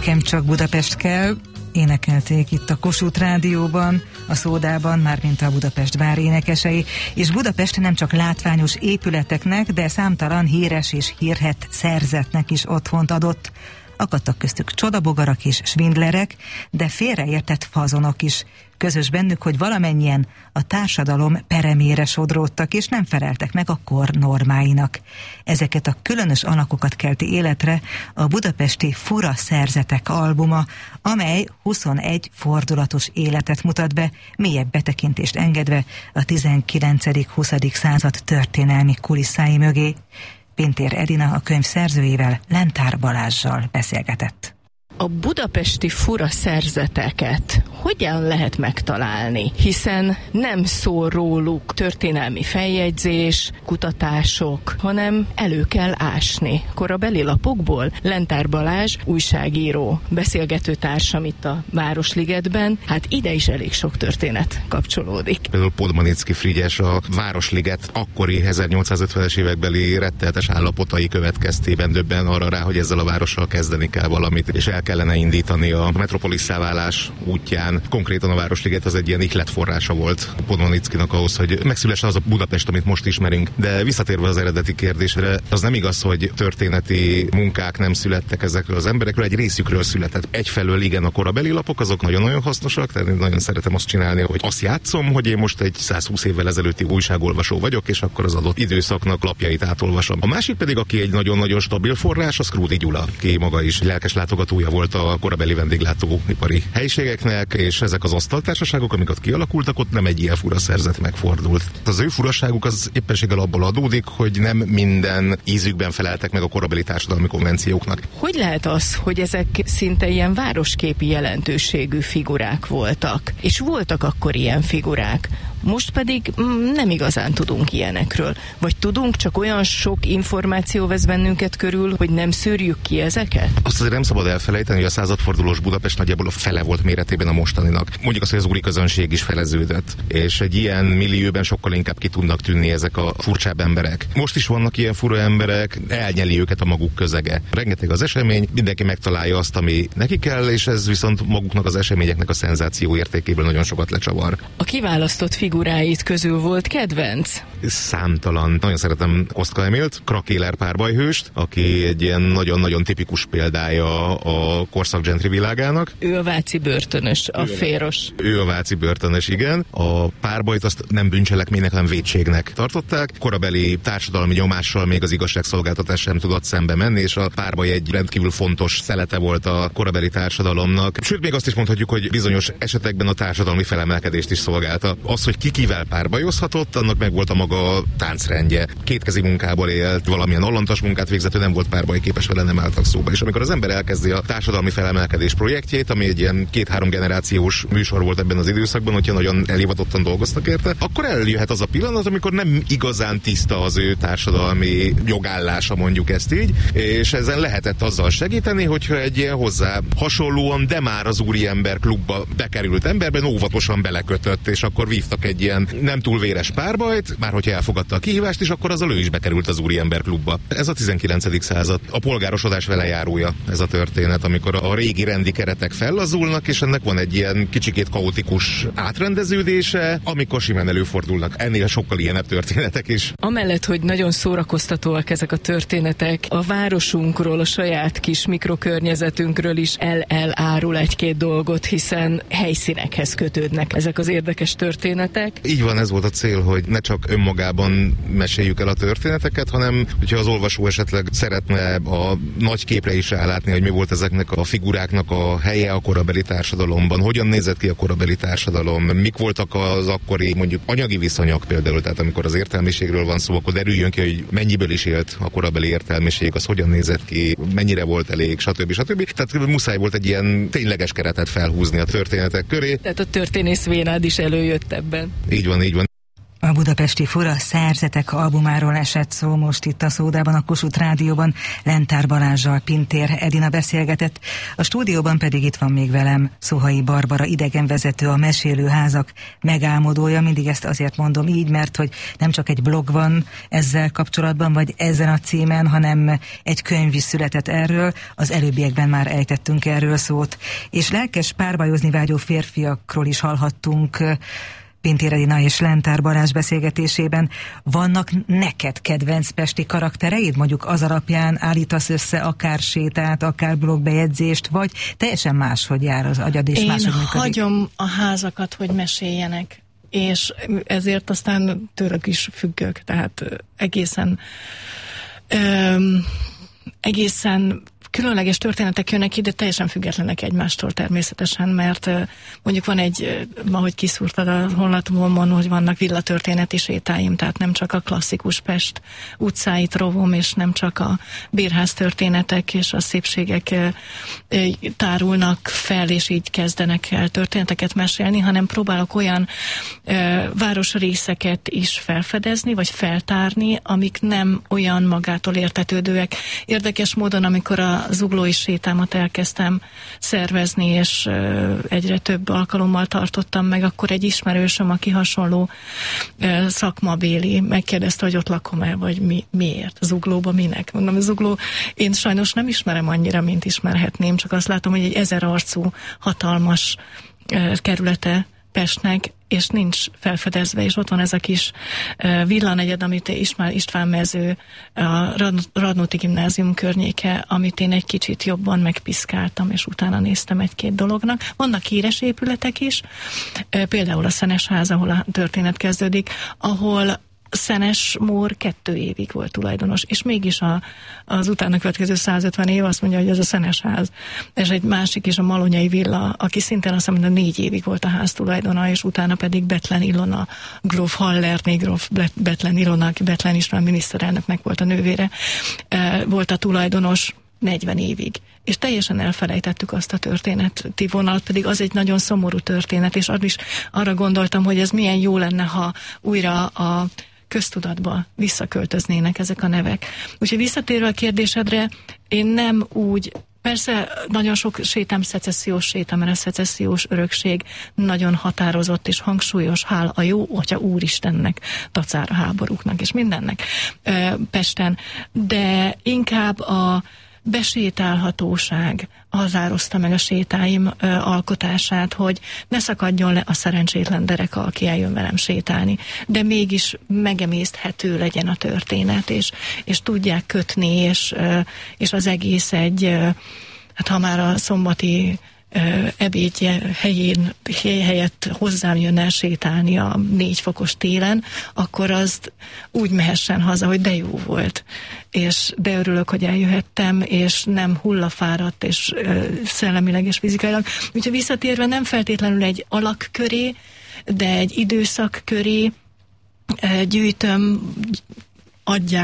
Nekem csak Budapest kell, énekelték itt a Kossuth Rádióban, a Szódában, mármint a Budapest vár énekesei, és Budapest nem csak látványos épületeknek, de számtalan híres és hírhedt szerzetnek is otthont adott. Akadtak köztük csodabogarak és svindlerek, de félreértett fazonok is. Közös bennük, hogy valamennyien a társadalom peremére sodródtak, és nem feleltek meg a kor normáinak. Ezeket a különös alakokat kelti életre a budapesti Fura Szerzetek albuma, amely 21 fordulatos életet mutat be, mélyebb betekintést engedve a 19.-20. század történelmi kulisszái mögé. Pintér Edina a könyv szerzőjével, Lentár Balázssal beszélgetett. A budapesti fura szerzeteket hogyan lehet megtalálni? Hiszen nem szól róluk történelmi feljegyzés, kutatások, hanem elő kell ásni. Korabeli lapokból Lentár Balázs, újságíró, beszélgetőtársam itt a Városligetben, hát ide is elég sok történet kapcsolódik. Például Podmanicki Frigyes a Városliget akkori 1850-es évekbeli rettenetes állapotai következtében döbben arra rá, hogy ezzel a várossal kezdeni kell valamit, és el kellene indítani a metropolisszá válás útján. Konkrétan a Városliget az egy ilyen ihletforrása volt Podmanickinak ahhoz, hogy megszülessen az a Budapest, amit most ismerünk. De visszatérve az eredeti kérdésre, az nem igaz, hogy történeti munkák nem születtek ezekről az emberekről, egy részükről született. Egyfelől igen, a korabeli lapok, azok nagyon-nagyon hasznosak, tehát én nagyon szeretem azt csinálni, hogy azt játszom, hogy én most egy 120 évvel ezelőtti újságolvasó vagyok, és akkor az adott időszaknak lapjait átolvasom. A másik pedig, aki egy nagyon-nagyon stabil forrás, az Krúdy Gyula, ki maga is lelkes látogatója volt a korabeli vendéglátóipari helyiségeknek, és ezek az asztaltársaságok, amiket kialakultak, ott nem egy ilyen fura szerzet megfordult. Az ő furaságuk az éppenséggel abból adódik, hogy nem minden ízükben feleltek meg a korabeli társadalmi konvencióknak. Hogy lehet az, hogy ezek szinte ilyen városképi jelentőségű figurák voltak? És voltak akkor ilyen figurák. Most pedig nem igazán tudunk ilyenekről. Vagy tudunk, csak olyan sok információ vesz bennünket körül, hogy nem szűrjük ki ezeket? Azt azért nem szabad elfelejteni, hogy a századfordulós Budapest nagyjából a fele volt méretében a mostaninak. Mondjuk azt, hogy az úri közönség is feleződött. És egy ilyen millióben sokkal inkább ki tudnak tűnni ezek a furcsább emberek. Most is vannak ilyen fura emberek, elnyeli őket a maguk közege. Rengeteg az esemény, mindenki megtalálja azt, ami neki kell, és ez viszont maguknak az eseményeknek a szenzáció értékéből nagyon sokat lecsavar. A kiválasztott figuráit közül volt kedvenc? Számtalan. Nagyon szeretem Kostka Emilt, Krakéler párbajhőst, aki egy ilyen nagyon-nagyon tipikus példája a korszak gentry világának. Ő a váci börtönös, a féros. Ő a váci börtönös, igen. A párbajt azt nem bűncselekménynek, hanem vétségnek tartották. Korabeli társadalmi nyomással még az igazságszolgáltatás sem tudott szembe menni, és a párbaj egy rendkívül fontos szelete volt a korabeli társadalomnak. Sőt, még azt is mondhatjuk, hogy bizonyos esetekben a társadalmi felemelkedést is szolgálta. Az, hogy ki kivel párbajozhatott, annak meg volt a maga táncrendje. Kétkezi munkából élt, valamilyen allantas munkát végzett, ő nem volt párbajképes, vele nem álltak szóba. És amikor az ember elkezdi a társadalmi felemelkedés projektjét, ami egy ilyen 2-3 generációs műsor volt ebben az időszakban, hogyha nagyon elhivatottan dolgoztak érte, akkor eljöhet az a pillanat, amikor nem igazán tiszta az ő társadalmi jogállása, mondjuk ezt így, és ezen lehetett azzal segíteni, hogyha egy ilyen hozzá hasonlóan, de már az úriember klubba bekerült emberben óvatosan belekötött, és akkor vívtak egy ilyen nem túl véres párbajt, már hogyha elfogadta a kihívást, és akkor azzal ő is bekerült az úriember klubba. Ez a 19. század, a polgárosodás velejárója ez a történet, amikor a régi rendi keretek fellazulnak, és ennek van egy ilyen kicsikét kaotikus átrendeződése, amikor simán előfordulnak ennél sokkal ilyenebb történetek is. Amellett, hogy nagyon szórakoztatóak ezek a történetek, a városunkról, a saját kis mikrokörnyezetünkről is elárul egy-két dolgot, hiszen helyszínekhez kötődnek ezek az érdekes történetek. Így van, ez volt a cél, hogy ne csak önmagában meséljük el a történeteket, hanem hogyha az olvasó esetleg szeretne a nagy képre is rálátni, hogy mi volt ezeknek a figuráknak a helye a korabeli társadalomban, hogyan nézett ki a korabeli társadalom, mik voltak az akkori mondjuk anyagi viszonyok például, tehát amikor az értelmiségről van szó, akkor derüljön ki, hogy mennyiből is élt a korabeli értelmiség, az hogyan nézett ki, mennyire volt elég, stb. Tehát muszáj volt egy ilyen tényleges keretet felhúzni a történetek köré. Tehát a történész vénád is előjött ebben. Így van, így van. A budapesti Fura szerzetek albumáról esett szó most itt a Szódában, a Kossuth Rádióban. Lentár Balázssal Pintér Edina beszélgetett, a stúdióban pedig itt van még velem Szohai Barbara, idegenvezető, a Mesélőházak megálmodója. Mindig ezt azért mondom így, mert hogy nem csak egy blog van ezzel kapcsolatban, vagy ezen a címen, hanem egy könyv is született erről, az előbbiekben már ejtettünk erről szót. És lelkes párbajozni vágyó férfiakról is hallhattunk Pintér Edina és Lentár Balázs beszélgetésében. Vannak neked kedvenc pesti karaktereid? Mondjuk az alapján állítasz össze akár sétát, akár blogbejegyzést, vagy teljesen máshogy jár az agyad és máshogy működik? Én hagyom a házakat, hogy meséljenek, és ezért aztán tőlük is függök, tehát egészen különleges történetek jönnek ide, teljesen függetlenek egymástól természetesen, mert mondjuk van ahogy kiszúrtad a honlapomon, hogy vannak villatörténeti sétáim, tehát nem csak a klasszikus Pest utcáit rovom, és nem csak a bérház történetek és a szépségek tárulnak fel, és így kezdenek el történeteket mesélni, hanem próbálok olyan városrészeket is felfedezni, vagy feltárni, amik nem olyan magától értetődőek. Érdekes módon, amikor a zuglói sétámat elkezdtem szervezni, és egyre több alkalommal tartottam meg, akkor egy ismerősöm, aki hasonló szakmabéli, megkérdezte, hogy ott lakom-e, vagy miért? Zuglóba minek? Mondom, a Zugló, én sajnos nem ismerem annyira, mint ismerhetném, csak azt látom, hogy egy 1000 arcú, hatalmas kerülete Pestnek, és nincs felfedezve, és ott van ez a kis villanegyed, amit István mező, a Radnóti Gimnázium környéke, amit én egy kicsit jobban megpiszkáltam, és utána néztem egy-két dolognak. Vannak híres épületek is, például a Szenesház, ahol a történet kezdődik, ahol Szenes Mór 2 évig volt tulajdonos, és mégis az utána következő 150 év azt mondja, hogy ez a Szenesház. És egy másik is, a Malonyai villa, aki szintén azt mondja, 4 évig volt a ház tulajdona, és utána pedig Bethlen Ilona, gróf Hallerné, gróf Bethlen Ilona, aki Bethlen István miniszterelnöknek volt a nővére, volt a tulajdonos 40 évig. És teljesen elfelejtettük azt a történeti vonalat, pedig az egy nagyon szomorú történet, és arra gondoltam, hogy ez milyen jó lenne, ha újra a köztudatba visszaköltöznének ezek a nevek. Úgyhogy visszatérve a kérdésedre, én nem úgy, persze nagyon sok szecessziós séta, mert a szecessziós örökség nagyon határozott és hangsúlyos, hál a jó Atya Úristennek, dacára háborúknak és mindennek Pesten, de inkább a besétálhatóság határozta meg a sétáim alkotását, hogy ne szakadjon le a szerencsétlen dereka, aki eljön velem sétálni, de mégis megemészthető legyen a történet, és tudják kötni, és az egész hát ha már a szombati ebédje helyett hozzám jön el sétálni a 4 fokos télen, akkor azt úgy mehessen haza, hogy de jó volt. De örülök, hogy eljöhettem, és nem hullafáradt, és szellemileg és fizikailag. Úgyhogy visszatérve nem feltétlenül egy alak köré, de egy időszak köré gyűjtöm, adják